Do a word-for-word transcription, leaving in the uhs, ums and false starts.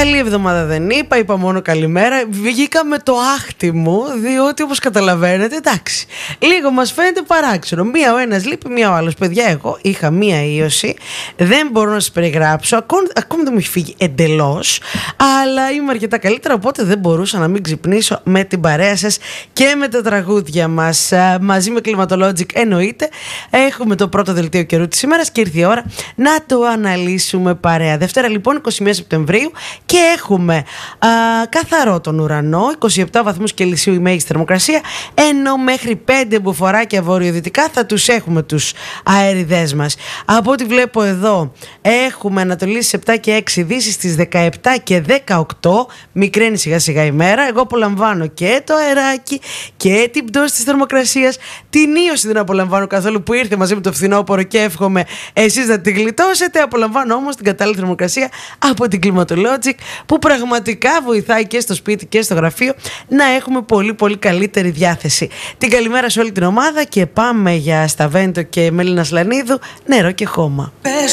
Καλή εβδομάδα δεν είπα, είπα μόνο καλημέρα. Βγήκα με το άχτι μου, διότι όπως καταλαβαίνετε, εντάξει, λίγο μας φαίνεται παράξενο. Μία ο ένας λείπει, μία ο άλλος. Παιδιά, εγώ είχα μία ίωση, δεν μπορώ να σας περιγράψω, ακόμη, ακόμη δεν μου έχει φύγει εντελώς, αλλά είμαι αρκετά καλύτερα, οπότε δεν μπορούσα να μην ξυπνήσω με την παρέα σας και με τα τραγούδια μας. Μαζί με Climatologic εννοείται. Έχουμε το πρώτο δελτίο καιρού της ημέρας και ήρθε η ώρα να το αναλύσουμε παρέα. Δευτέρα λοιπόν, είκοσι μία Σεπτεμβρίου, και έχουμε α, καθαρό τον ουρανό, είκοσι επτά βαθμούς Κελσίου η μέγιστη θερμοκρασία, ενώ μέχρι πέντε μπουφοράκια βορειοδυτικά θα τους έχουμε τους αέριδες μας. Από ό,τι βλέπω εδώ, έχουμε Ανατολή στις επτά και έξι, Δύση στις δεκαεπτά και δεκαοκτώ, μικραίνει σιγά σιγά η μέρα. Εγώ απολαμβάνω και το αεράκι και την πτώση της θερμοκρασίας. Την ίωση δεν απολαμβάνω καθόλου που ήρθε μαζί με το φθινόπωρο και εύχομαι εσείς να την γλιτώσετε. Απολαμβάνω όμως την κατάλληλη θερμοκρασία από την Climatologic, που πραγματικά βοηθάει και στο σπίτι και στο γραφείο να έχουμε πολύ πολύ καλύτερη διάθεση. Την καλημέρα σε όλη την ομάδα και πάμε για Σταβέντο και Μελίνα Σλανίδου, νερό και χώμα.